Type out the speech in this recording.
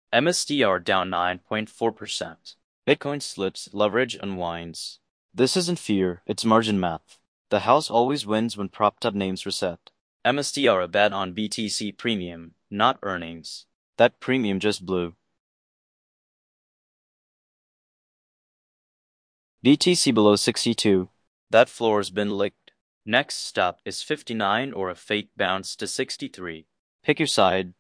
MSTR down 9.4%. Bitcoin slips, leverage unwinds. This isn't fear, it's margin math. The house always wins when propped up names reset. MSTR a bet on BTC premium, not earnings. That premium just blew. BTC below 62. That floor's been licked. Next stop is 59 or a fake bounce to 63. Pick your side.